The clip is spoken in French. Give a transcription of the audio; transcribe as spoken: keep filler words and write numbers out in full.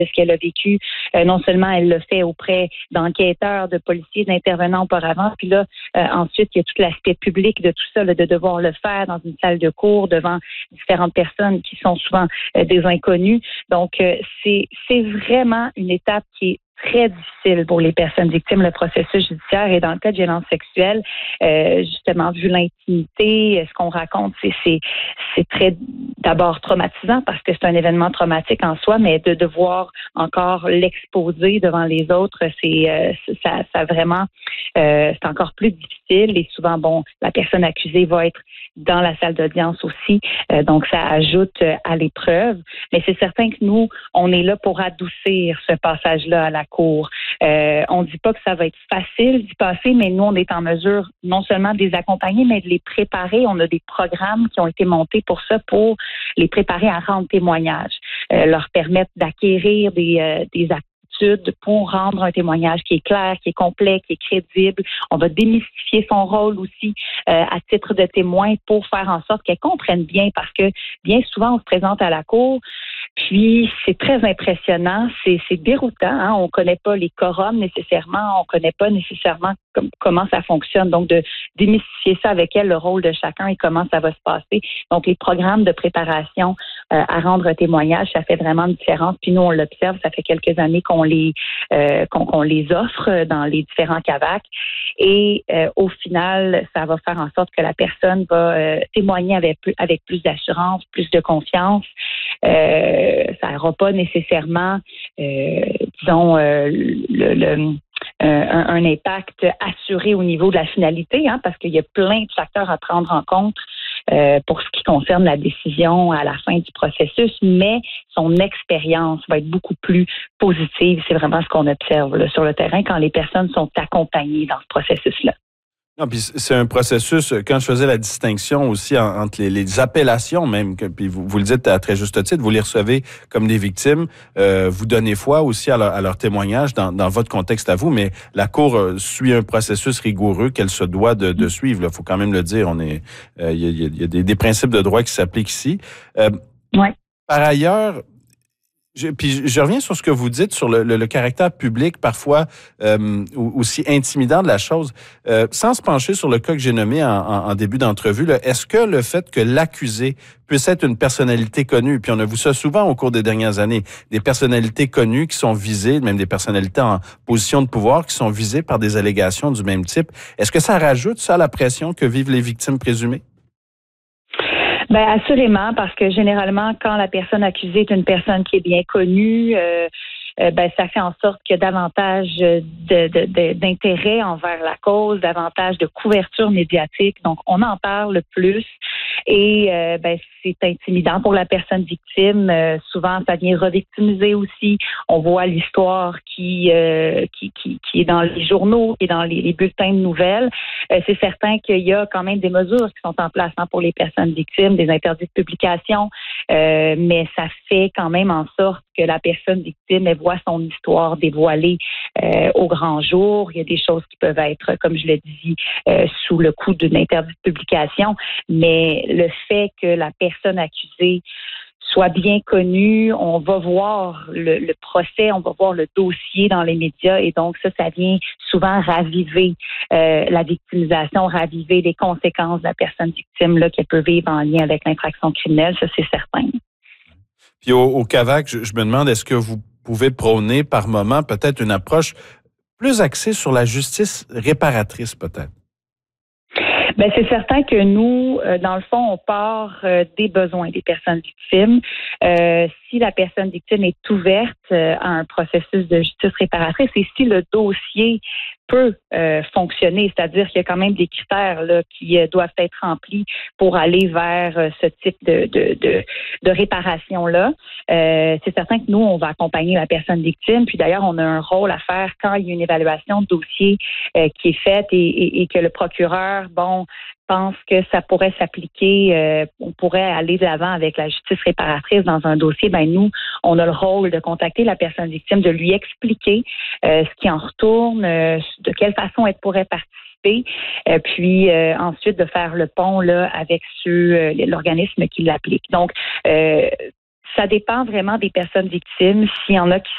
de ce qu'elle a vécu. Euh, non seulement elle l'a fait auprès d'enquêteurs, de policiers, d'intervenants auparavant, puis là, euh, ensuite, il y a tout l'aspect public de tout ça, là, de devoir le faire dans une salle de cours devant différentes personnes qui sont souvent euh, des inconnus. Donc, euh, c'est, c'est vraiment une étape qui est très difficile pour les personnes victimes, le processus judiciaire. Et dans le cas de violence sexuelle, euh, justement, vu l'intimité, ce qu'on raconte, c'est, c'est, c'est très d'abord traumatisant parce que c'est un événement traumatique en soi, mais de devoir encore l'exposer devant les autres, c'est euh, ça, ça vraiment, euh, c'est encore plus difficile. Et souvent, bon, la personne accusée va être dans la salle d'audience aussi, euh, donc ça ajoute à l'épreuve. Mais c'est certain que nous, on est là pour adoucir ce passage-là à la cour. Euh, on ne dit pas que ça va être facile d'y passer, mais nous, on est en mesure non seulement de les accompagner, mais de les préparer. On a des programmes qui ont été montés pour ça, pour les préparer à rendre témoignage, euh, leur permettre d'acquérir des, euh, des aptitudes pour rendre un témoignage qui est clair, qui est complet, qui est crédible. On va démystifier son rôle aussi euh, à titre de témoin pour faire en sorte qu'elle comprenne bien, parce que bien souvent, on se présente à la cour, puis c'est très impressionnant, c'est, c'est déroutant. Hein? On ne connaît pas les quorums nécessairement, on ne connaît pas nécessairement com- comment ça fonctionne. Donc, de démystifier ça avec elle, le rôle de chacun et comment ça va se passer. Donc, les programmes de préparation euh, à rendre un témoignage, ça fait vraiment une différence. Puis nous, on l'observe, ça fait quelques années qu'on les euh, qu'on, qu'on les offre dans les différents C A V A C. Et euh, au final, ça va faire en sorte que la personne va euh, témoigner avec, avec plus d'assurance, plus de confiance. Euh, ça n'aura pas nécessairement, euh, disons, euh, le, le Euh, un, un impact assuré au niveau de la finalité, hein, parce qu'il y a plein de facteurs à prendre en compte euh, pour ce qui concerne la décision à la fin du processus, mais son expérience va être beaucoup plus positive. C'est vraiment ce qu'on observe là, sur le terrain quand les personnes sont accompagnées dans ce processus-là. Non, puis c'est un processus, quand je faisais la distinction aussi en, entre les, les appellations même, que, puis vous, vous le dites à très juste titre, vous les recevez comme des victimes, euh, vous donnez foi aussi à leur, à leur témoignage dans, dans votre contexte à vous, mais la Cour euh, suit un processus rigoureux qu'elle se doit de, de suivre. Il faut quand même le dire, on est, il euh, y, a, y a des, des principes de droit qui s'appliquent ici. Euh, ouais. Par ailleurs, Je, puis je reviens sur ce que vous dites sur le, le, le caractère public, parfois euh, aussi intimidant de la chose. Euh, sans se pencher sur le cas que j'ai nommé en, en, en début d'entrevue, là, est-ce que le fait que l'accusé puisse être une personnalité connue, puis on a vu ça souvent au cours des dernières années, des personnalités connues qui sont visées, même des personnalités en position de pouvoir qui sont visées par des allégations du même type, est-ce que ça rajoute ça à la pression que vivent les victimes présumées? Ben assurément, parce que généralement, quand la personne accusée est une personne qui est bien connue, euh, euh, ben ça fait en sorte qu'il y a davantage de, de, de, d'intérêt envers la cause, davantage de couverture médiatique. Donc, on en parle plus et euh, ben c'est intimidant pour la personne victime. Euh, souvent, ça vient revictimiser aussi. On voit l'histoire qui, euh, qui, qui, qui est dans les journaux, qui est dans les, les bulletins de nouvelles. Euh, c'est certain qu'il y a quand même des mesures qui sont en place hein, pour les personnes victimes, des interdits de publication, euh, mais ça fait quand même en sorte que la personne victime elle voit son histoire dévoilée euh, au grand jour. Il y a des choses qui peuvent être, comme je l'ai dit, euh, sous le coup d'un interdit de publication, mais le fait que la personne accusée soit bien connue, on va voir le, le procès, on va voir le dossier dans les médias et donc ça, ça vient souvent raviver euh, la victimisation, raviver les conséquences de la personne victime là, qu'elle peut vivre en lien avec l'infraction criminelle, ça c'est certain. Puis au, au C A V A C, je, je me demande, est-ce que vous pouvez prôner par moment peut-être une approche plus axée sur la justice réparatrice peut-être? Ben c'est certain que nous, euh, dans le fond, on part euh, des besoins des personnes victimes. Euh, si la personne victime est ouverte euh, à un processus de justice réparatrice et si le dossier peut euh, fonctionner, c'est-à-dire qu'il y a quand même des critères là, qui euh, doivent être remplis pour aller vers euh, ce type de, de, de, de réparation-là. Euh, c'est certain que nous, on va accompagner la personne victime. Puis d'ailleurs, on a un rôle à faire quand il y a une évaluation de dossier euh, qui est faite et, et, et que le procureur, bon, pense que ça pourrait s'appliquer, euh, on pourrait aller de l'avant avec la justice réparatrice dans un dossier, ben nous, on a le rôle de contacter la personne victime, de lui expliquer euh, ce qui en retourne, euh, de quelle façon elle pourrait participer, euh, puis euh, ensuite de faire le pont là avec ceux, euh, l'organisme qui l'applique. Donc, euh, ça dépend vraiment des personnes victimes. S'il y en a qui